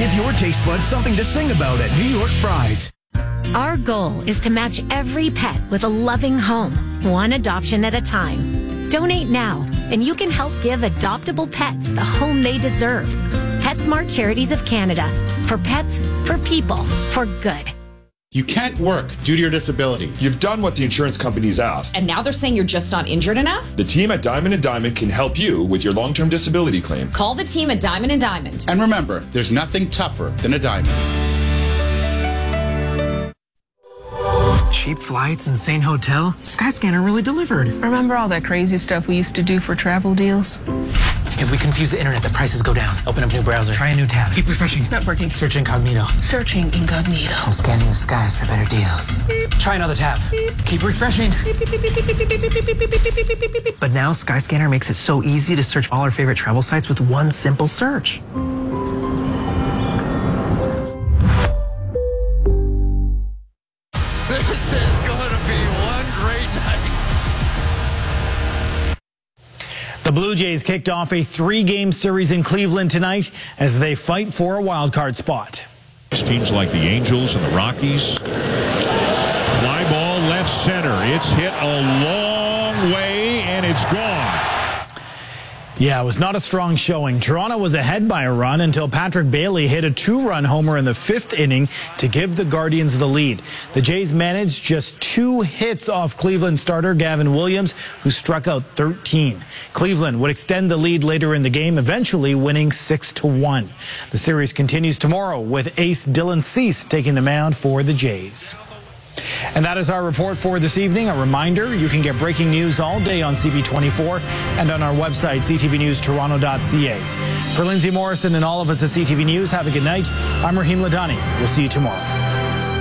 Give your taste buds something to sing about at New York Fries. Our goal is to match every pet with a loving home, one adoption at a time. Donate now, and you can help give adoptable pets the home they deserve. PetSmart Charities of Canada. For pets, for people, for good. You can't work due to your disability. You've done what the insurance companies asked. And now they're saying you're just not injured enough? The team at Diamond & Diamond can help you with your long-term disability claim. Call the team at Diamond & Diamond. And remember, there's nothing tougher than a diamond. Cheap flights, insane hotel. Skyscanner really delivered. Remember all that crazy stuff we used to do for travel deals? If we confuse the internet, the prices go down. Open up new browser. Try a new tab. Keep refreshing. Not working. Search incognito. Searching incognito. I'm scanning the skies for better deals. Try another tab. Keep refreshing. But now Skyscanner makes it so easy to search all our favorite travel sites with one simple search. This is going to be one great night. The Blue Jays kicked off a 3-game series in Cleveland tonight as they fight for a wild card spot. Teams like the Angels and the Rockies. Fly ball left center. It's hit a long way and it's gone. Yeah, it was not a strong showing. Toronto was ahead by a run until Patrick Bailey hit a 2-run homer in the 5th inning to give the Guardians the lead. The Jays managed just 2 hits off Cleveland starter Gavin Williams, who struck out 13. Cleveland would extend the lead later in the game, eventually winning 6-1. The series continues tomorrow with ace Dylan Cease taking the mound for the Jays. And that is our report for this evening. A reminder, you can get breaking news all day on CP24 and on our website, ctvnewstoronto.ca. For Lindsay Morrison and all of us at CTV News, have a good night. I'm Raheem Ladani. We'll see you tomorrow.